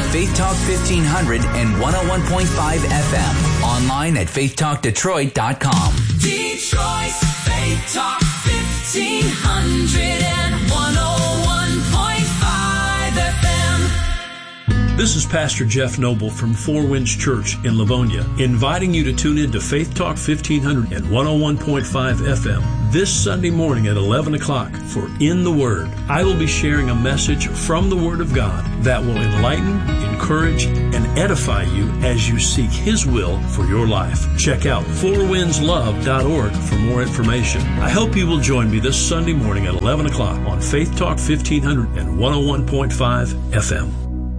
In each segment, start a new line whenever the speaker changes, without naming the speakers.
Faith Talk 1500 and 101.5 FM. Online at faithtalkdetroit.com.
Detroit's Faith Talk 1500 and 101.5 FM.
This is Pastor Jeff Noble from Four Winds Church in Livonia, inviting you to tune in to Faith Talk 1500 and 101.5 FM this Sunday morning at 11 o'clock for In the Word. I will be sharing a message from the Word of God that will enlighten, encourage, and edify you as you seek His will for your life. Check out fourwindslove.org for more information. I hope you will join me this Sunday morning at 11 o'clock on Faith Talk 1500 and 101.5 FM.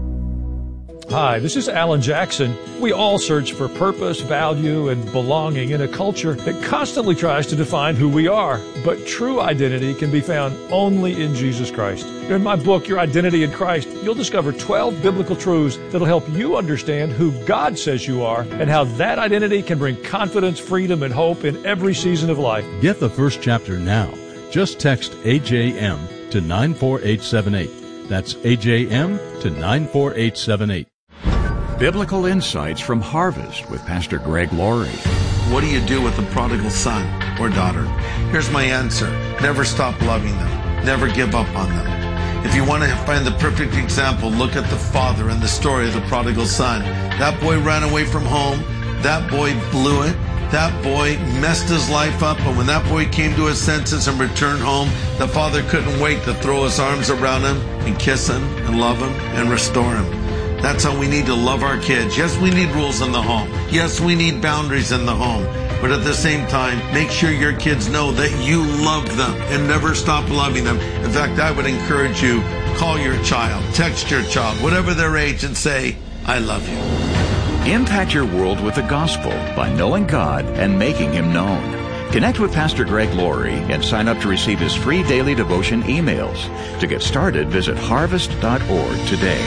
Hi, this is Alan Jackson. We all search for purpose, value, and belonging in a culture that constantly tries to define who we are. But true identity can be found only in Jesus Christ. In my book, Your Identity in Christ, you'll discover 12 biblical truths that'll help you understand who God says you are and how that identity can bring confidence, freedom, and hope in every season of life.
Get the first chapter now. Just text AJM to 94878. That's AJM to 94878.
Biblical Insights from Harvest with Pastor Greg Laurie.
What do you do with a prodigal son or daughter? Here's my answer. Never stop loving them. Never give up on them. If you want to find the perfect example, look at the father and the story of the prodigal son. That boy ran away from home. That boy blew it. That boy messed his life up. And when that boy came to his senses and returned home, the father couldn't wait to throw his arms around him and kiss him and love him and restore him. That's how we need to love our kids. Yes, we need rules in the home. Yes, we need boundaries in the home. But at the same time, make sure your kids know that you love them and never stop loving them. In fact, I would encourage you, call your child, text your child, whatever their age, and say, I love you.
Impact your world with the gospel by knowing God and making Him known. Connect with Pastor Greg Laurie and sign up to receive his free daily devotion emails. To get started, visit harvest.org today.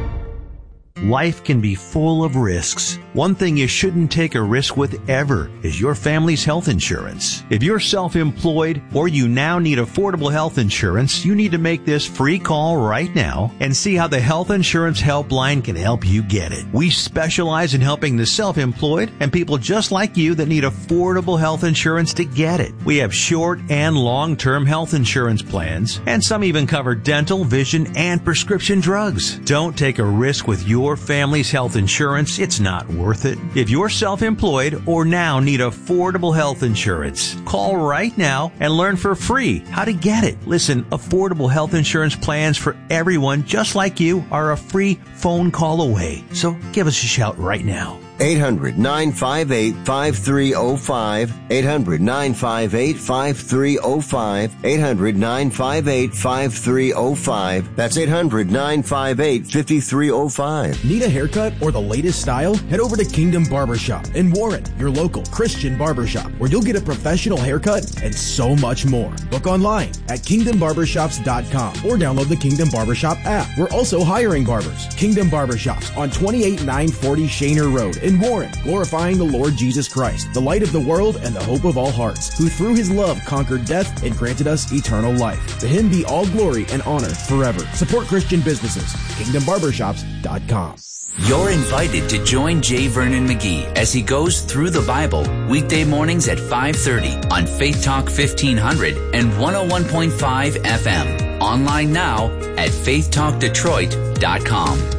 Life can be full of risks. One thing you shouldn't take a risk with ever is your family's health insurance. If you're self-employed or you now need affordable health insurance, you need to make this free call right now and see how the Health Insurance Helpline can help you get it. We specialize in helping the self-employed and people just like you that need affordable health insurance to get it. We have short and long-term health insurance plans, and some even cover dental, vision, and prescription drugs. Don't take a risk with your family's health insurance. It's not worth it. If you're self-employed or now need affordable health insurance, call right now and learn for free how to get it. Listen, affordable health insurance plans for everyone just like you are a free phone call away. So give us a shout right now.
800-958-5305, 800-958-5305, 800-958-5305. That's 800-958-5305.
Need a haircut or the latest style? Head over to Kingdom Barbershop in Warren, your local Christian barbershop, where you'll get a professional haircut and so much more. Book online at kingdombarbershops.com or download the Kingdom Barbershop app. We're also hiring barbers. Kingdom Barbershops on 28940 Shaner Road in Warren, glorifying the Lord Jesus Christ, the light of the world and the hope of all hearts, who through His love conquered death and granted us eternal life. To Him be all glory and honor forever. Support Christian businesses. KingdomBarbershops.com.
You're invited to join J. Vernon McGee as he goes through the Bible weekday mornings at 5:30 on Faith Talk 1500 and 101.5 FM. Online now at faithtalkdetroit.com.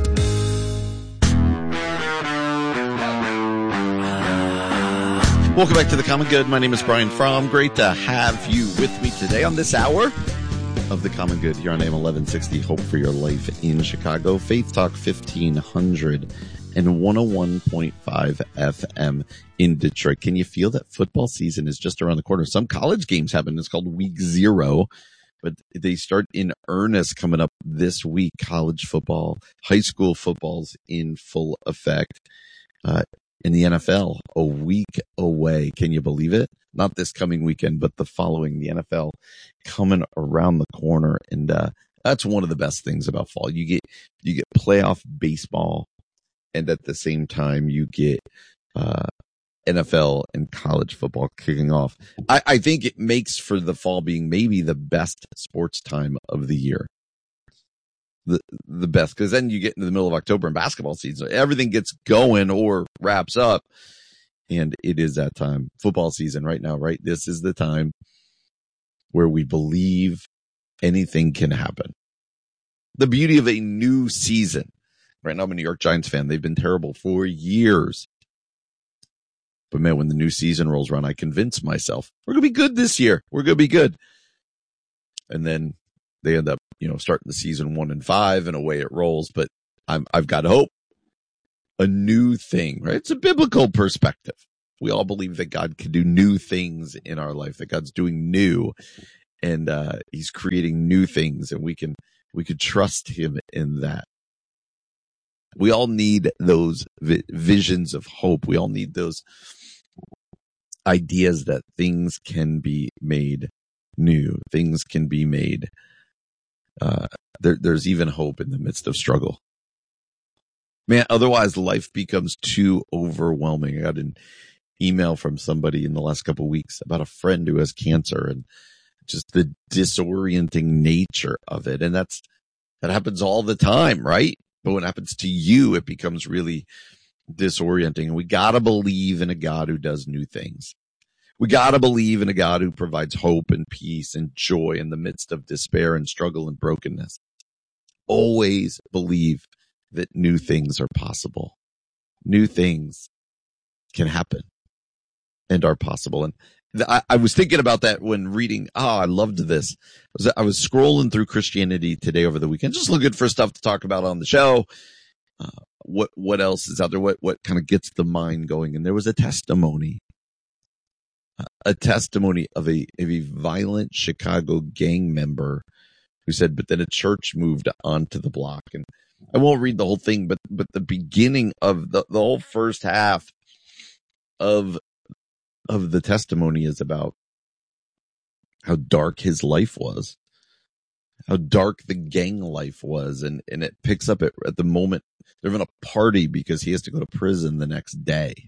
Welcome back to The Common Good. My name is Brian Fromm. Great to have you with me today on this hour of The Common Good here on AM 1160, Hope for Your Life in Chicago. Faith Talk 1500 and 101.5 FM in Detroit. Can you feel that football season is just around the corner? Some college games happen. It's called Week 0, but they start in earnest coming up this week. College football, high school football's in full effect. In the NFL, a week away. Can you believe it? Not this coming weekend, but the following. The NFL coming around the corner. And that's one of the best things about fall. You get playoff baseball, and at the same time you get NFL and college football kicking off. I think it makes for the fall being maybe the best sports time of the year. the best, because then you get into the middle of October and basketball season. Everything gets going or wraps up, and it is that time. Football season right now, right? This is the time where we believe anything can happen. The beauty of a new season. Right now I'm a New York Giants fan. They've been terrible for years. But man, when the new season rolls around, I convince myself, we're going to be good this year. We're going to be good. And then they end up, starting the season 1-5 and away it rolls. But I've got hope. A new thing, right? It's a biblical perspective. We all believe that God can do new things in our life, that God's doing new, and he's creating new things, and we could trust him in that. We all need those visions of hope. We all need those ideas that things can be made new. Things can be made. There's even hope in the midst of struggle. Man, otherwise life becomes too overwhelming. I got an email from somebody in the last couple of weeks about a friend who has cancer and just the disorienting nature of it. And that happens all the time, right? But when it happens to you, it becomes really disorienting. And we got to believe in a God who does new things. We got to believe in a God who provides hope and peace and joy in the midst of despair and struggle and brokenness. Always believe that new things are possible. New things can happen and are possible. And I was thinking about that when reading. I loved this. I was scrolling through Christianity Today over the weekend, just looking for stuff to talk about on the show. What else is out there? What kind of gets the mind going? And there was a testimony of a violent Chicago gang member who said, but then a church moved onto the block. And I won't read the whole thing, but the beginning of the whole first half of the testimony is about how dark his life was, how dark the gang life was. And it picks up at the moment they're having a party because he has to go to prison the next day,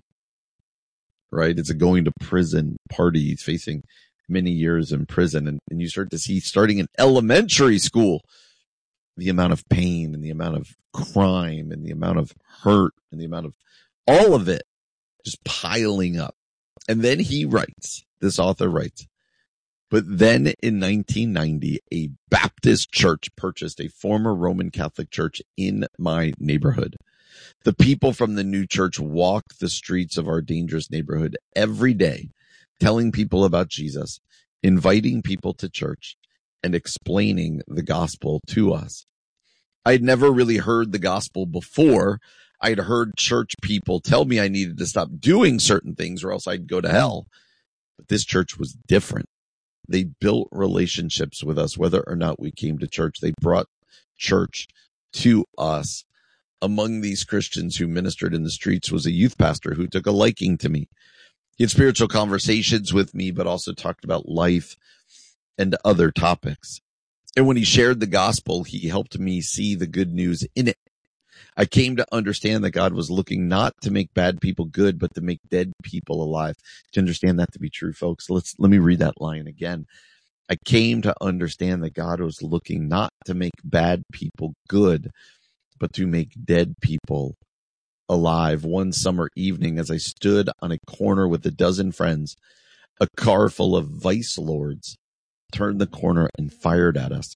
right? It's a going to prison party. He's facing many years in prison. And you start to see, starting in elementary school, the amount of pain and the amount of crime and the amount of hurt and the amount of all of it just piling up. And then this author writes, but then in 1990, a Baptist church purchased a former Roman Catholic church in my neighborhood. The people from the new church walk the streets of our dangerous neighborhood every day, telling people about Jesus, inviting people to church, and explaining the gospel to us. I'd never really heard the gospel before. I'd heard church people tell me I needed to stop doing certain things or else I'd go to hell. But this church was different. They built relationships with us, whether or not we came to church. They brought church to us. Among these Christians who ministered in the streets was a youth pastor who took a liking to me. He had spiritual conversations with me, but also talked about life and other topics. And when he shared the gospel, he helped me see the good news in it. I came to understand that God was looking not to make bad people good, but to make dead people alive. To understand that to be true, folks, let me read that line again. I came to understand that God was looking not to make bad people good, but to make dead people alive. One summer evening, as I stood on a corner with a dozen friends, a car full of vice lords turned the corner and fired at us.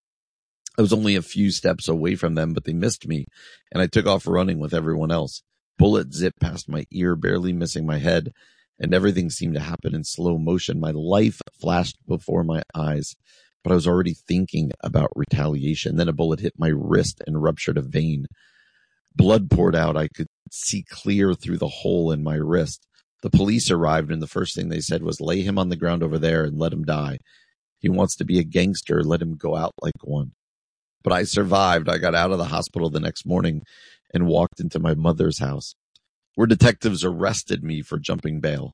I was only a few steps away from them, but they missed me, and I took off running with everyone else. Bullet zipped past my ear, barely missing my head, and everything seemed to happen in slow motion. My life flashed before my eyes, but I was already thinking about retaliation. Then a bullet hit my wrist and ruptured a vein. Blood poured out. I could see clear through the hole in my wrist. The police arrived, and the first thing they said was, lay him on the ground over there and let him die. He wants to be a gangster. Let him go out like one. But I survived. I got out of the hospital the next morning and walked into my mother's house, where detectives arrested me for jumping bail.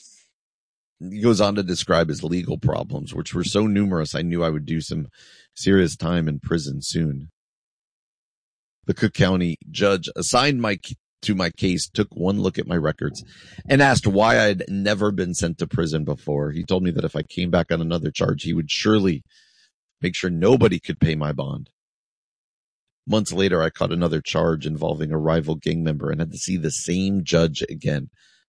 He goes on to describe his legal problems, which were so numerous I knew I would do some serious time in prison soon. The Cook County judge assigned to my case took one look at my records and asked why I'd never been sent to prison before. He told me that if I came back on another charge, he would surely make sure nobody could pay my bond. Months later, I caught another charge involving a rival gang member and had to see the same judge again.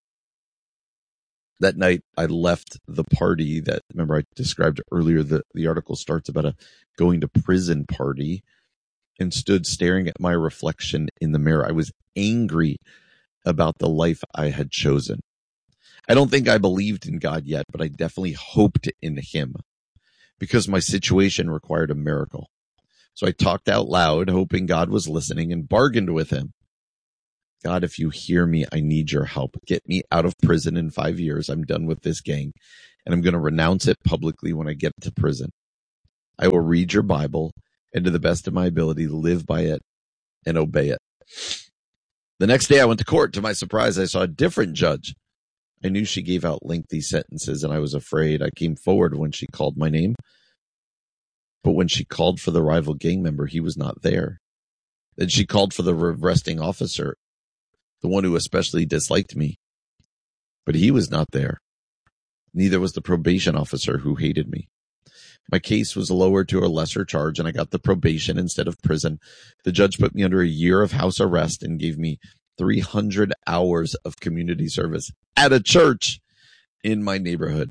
That night, I left the party that, remember I described earlier, the article starts about a going to prison party, and stood staring at my reflection in the mirror. I was angry about the life I had chosen. I don't think I believed in God yet, but I definitely hoped in him because my situation required a miracle. So I talked out loud, hoping God was listening, and bargained with him. God, if you hear me, I need your help. Get me out of prison in 5 years. I'm done with this gang, and I'm going to renounce it publicly when I get to prison. I will read your Bible, and to the best of my ability, live by it and obey it. The next day I went to court. To my surprise, I saw a different judge. I knew she gave out lengthy sentences, and I was afraid. I came forward when she called my name. But when she called for the rival gang member, he was not there. Then she called for the arresting officer, the one who especially disliked me. But he was not there. Neither was the probation officer who hated me. My case was lowered to a lesser charge, and I got the probation instead of prison. The judge put me under a year of house arrest and gave me 300 hours of community service at a church in my neighborhood.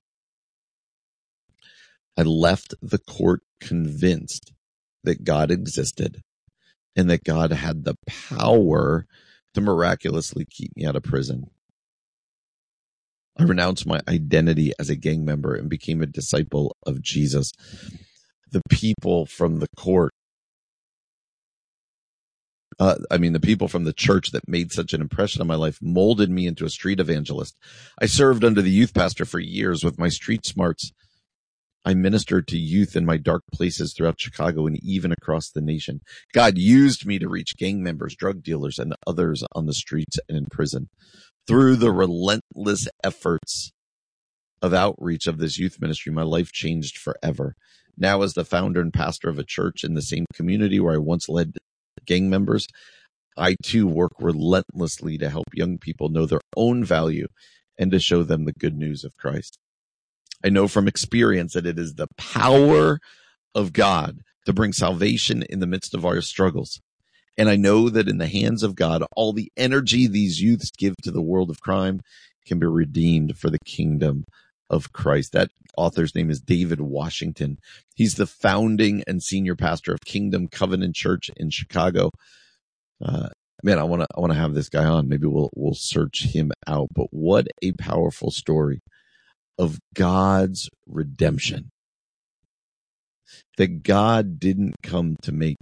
I left the court convinced that God existed and that God had the power to miraculously keep me out of prison. I renounced my identity as a gang member and became a disciple of Jesus. The people from the court, the people from the church that made such an impression on my life molded me into a street evangelist. I served under the youth pastor for years with my street smarts. I ministered to youth in my dark places throughout Chicago and even across the nation. God used me to reach gang members, drug dealers, and others on the streets and in prison. Through the relentless efforts of outreach of this youth ministry, my life changed forever. Now, as the founder and pastor of a church in the same community where I once led gang members, I too work relentlessly to help young people know their own value and to show them the good news of Christ. I know from experience that it is the power of God to bring salvation in the midst of our struggles. And I know that in the hands of God, all the energy these youths give to the world of crime can be redeemed for the kingdom of Christ. That author's name is David Washington. He's the founding and senior pastor of Kingdom Covenant Church in Chicago. I want to have this guy on. Maybe we'll search him out. But what a powerful story of God's redemption. That God didn't come to make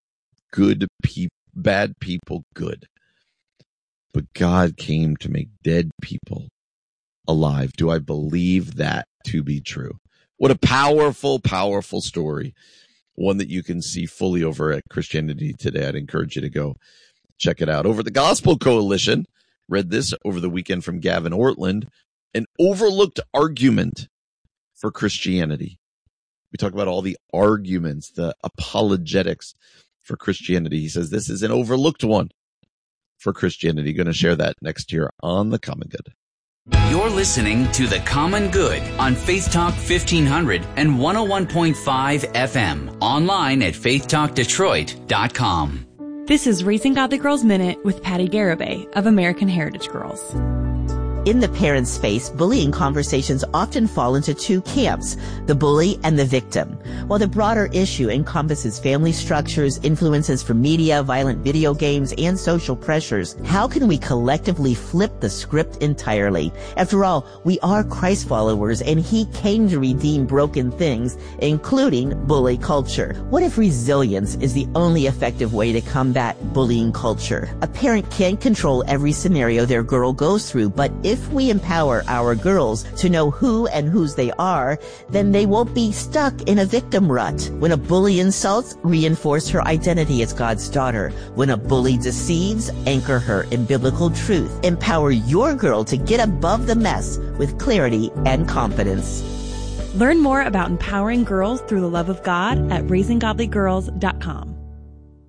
bad people good, but God came to make dead people alive. Do I believe that to be true? What a powerful, powerful story. One that you can see fully over at Christianity Today. I'd encourage you to go check it out. Over at the Gospel Coalition, read this over the weekend from Gavin Ortland, an overlooked argument for Christianity. We talk about all the arguments, the apologetics for Christianity. He says this is an overlooked one for Christianity. Going to share that next year on The Common Good.
You're listening to The Common Good on Faith Talk 1500 and 101.5 FM. Online at faithtalkdetroit.com.
This is Raising Godly Girls Minute with Patty Garibay of American Heritage Girls.
In the parent space, bullying conversations often fall into two camps, the bully and the victim. While the broader issue encompasses family structures, influences from media, violent video games, and social pressures, how can we collectively flip the script entirely? After all, we are Christ followers, and He came to redeem broken things, including bully culture. What if resilience is the only effective way to combat bullying culture? A parent can't control every scenario their girl goes through, but if we empower our girls to know who and whose they are, then they won't be stuck in a victim rut. When a bully insults, reinforce her identity as God's daughter. When a bully deceives, anchor her in biblical truth. Empower your girl to get above the mess with clarity and confidence.
Learn more about empowering girls through the love of God at raisinggodlygirls.com.
In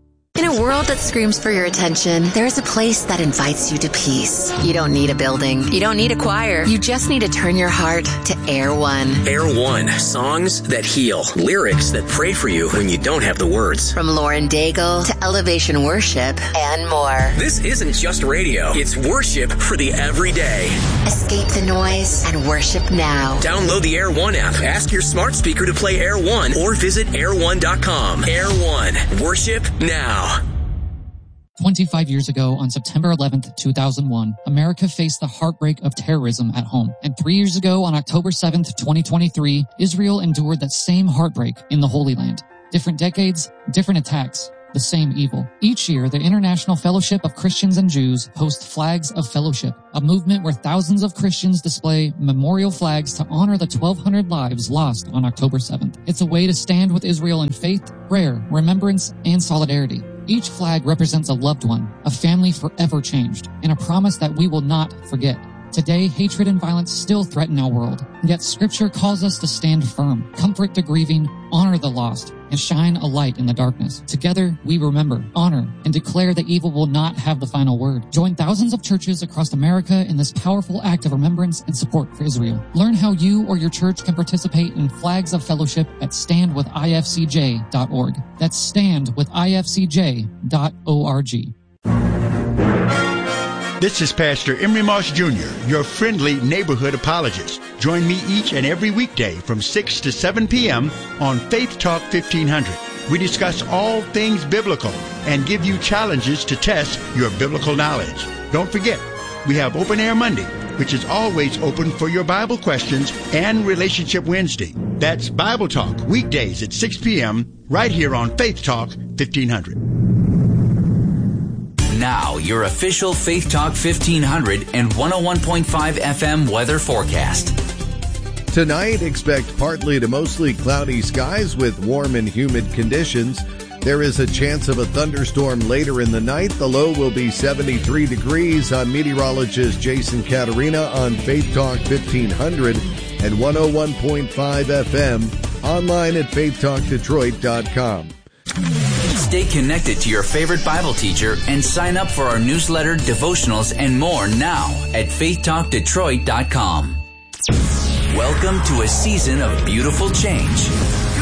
a world that screams for your attention, there's a place that invites you to peace. You don't need a building. You don't need a choir. You just need to turn your heart to Air One.
Air One, songs that heal, lyrics that pray for you when you don't have the words.
From Lauren Daigle to Elevation Worship and more.
This isn't just radio. It's worship for the everyday.
Escape the noise and worship now.
Download the Air One app. Ask your smart speaker to play Air One or visit air1.com. Air One. Worship now.
25 years ago, on September 11th, 2001, America faced the heartbreak of terrorism at home. And 3 years ago, on October 7th, 2023, Israel endured that same heartbreak in the Holy Land. Different decades, different attacks, the same evil. Each year, the International Fellowship of Christians and Jews hosts Flags of Fellowship, a movement where thousands of Christians display memorial flags to honor the 1,200 lives lost on October 7th. It's a way to stand with Israel in faith, prayer, remembrance, and solidarity. Each flag represents a loved one, a family forever changed, and a promise that we will not forget. Today, hatred and violence still threaten our world, yet Scripture calls us to stand firm, comfort the grieving, honor the lost, and shine a light in the darkness. Together, we remember, honor, and declare that evil will not have the final word. Join thousands of churches across America in this powerful act of remembrance and support for Israel. Learn how you or your church can participate in Flags of Fellowship at standwithifcj.org. That's standwithifcj.org.
This is Pastor Emery Moss Jr., your friendly neighborhood apologist. Join me each and every weekday from 6 to 7 p.m. on Faith Talk 1500. We discuss all things biblical and give you challenges to test your biblical knowledge. Don't forget, we have Open Air Monday, which is always open for your Bible questions, and Relationship Wednesday. That's Bible Talk, weekdays at 6 p.m. right here on Faith Talk 1500.
Now, your official Faith Talk 1500 and 101.5 FM weather forecast.
Tonight, expect partly to mostly cloudy skies with warm and humid conditions. There is a chance of a thunderstorm later in the night. The low will be 73 degrees. I'm meteorologist Jason Caterina on Faith Talk 1500 and 101.5 FM, online at faithtalkdetroit.com.
Stay connected to your favorite Bible teacher and sign up for our newsletter, devotionals, and more now at faithtalkdetroit.com. Welcome to a season of beautiful change.